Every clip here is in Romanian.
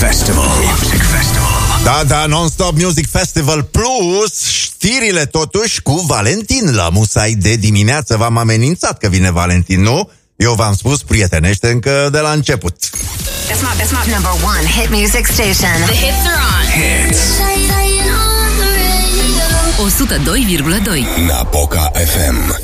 Festival. Da, Non-Stop Music Festival plus știrile totuși cu Valentin la Musai de dimineață. V-am amenințat că vine Valentin, nu? Eu v-am spus, prietenește încă de la început. That's my number one hit music station. The hits are on. Hits. 102,2 Napoca FM.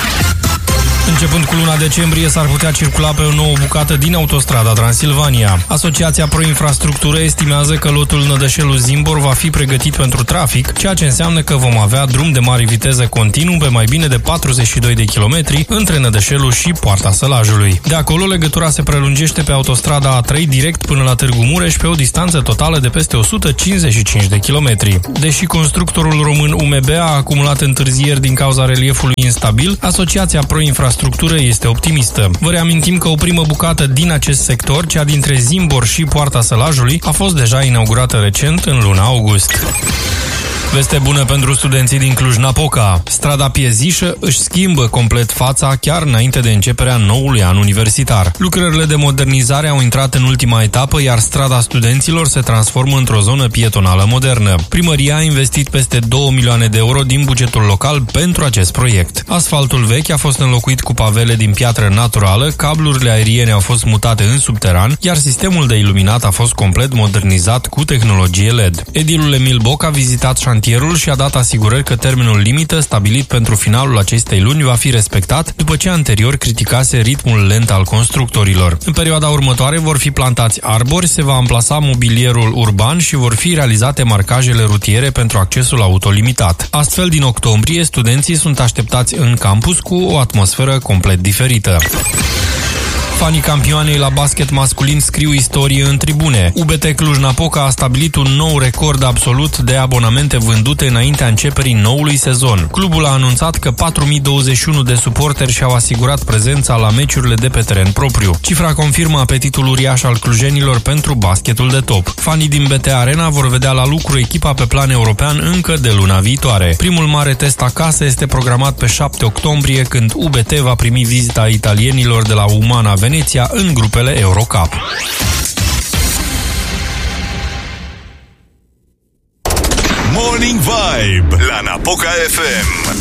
Începând cu luna decembrie, s-ar putea circula pe o nouă bucată din autostrada Transilvania. Asociația Pro-Infrastructură estimează că lotul Nădășelu-Zimbor va fi pregătit pentru trafic, ceea ce înseamnă că vom avea drum de mare viteză continuu pe mai bine de 42 de kilometri între Nădășelu și Poarta Sălajului. De acolo, legătura se prelungește pe autostrada A3 direct până la Târgu Mureș pe o distanță totală de peste 155 de kilometri. Deși constructorul român UMB a acumulat întârzieri din cauza reliefului instabil, Asociația Pro-Infrastructură este optimistă. Vă reamintim că o primă bucată din acest sector, cea dintre Zimbor și Poarta Sălajului, a fost deja inaugurată recent în luna august. Veste bună pentru studenții din Cluj-Napoca. Strada Piezișă își schimbă complet fața chiar înainte de începerea noului an universitar. Lucrările de modernizare au intrat în ultima etapă, iar strada studenților se transformă într-o zonă pietonală modernă. Primăria a investit peste 2 milioane de euro din bugetul local pentru acest proiect. Asfaltul vechi a fost înlocuit cu pavele din piatră naturală, cablurile aeriene au fost mutate în subteran, iar sistemul de iluminat a fost complet modernizat cu tehnologie LED. Edilul Emil Boc a vizitat șantierul și a dat asigurări că termenul limită stabilit pentru finalul acestei luni va fi respectat, după ce anterior criticase ritmul lent al constructorilor. În perioada următoare vor fi plantați arbori, se va amplasa mobilierul urban și vor fi realizate marcajele rutiere pentru accesul auto limitat. Astfel, din octombrie, studenții sunt așteptați în campus cu o atmosferă complet diferită. Fanii campioanei la basket masculin scriu istorie în tribune. UBT Cluj-Napoca a stabilit un nou record absolut de abonamente vândute înaintea începerii noului sezon. Clubul a anunțat că 4021 de suporteri și-au asigurat prezența la meciurile de pe teren propriu. Cifra confirmă apetitul uriaș al clujenilor pentru basketul de top. Fanii din BT Arena vor vedea la lucru echipa pe plan european încă de luna viitoare. Primul mare test acasă este programat pe 7 octombrie, când UBT va primi vizita italienilor de la Umana Veneția în grupele Eurocup. Morning Vibe la Napoca FM.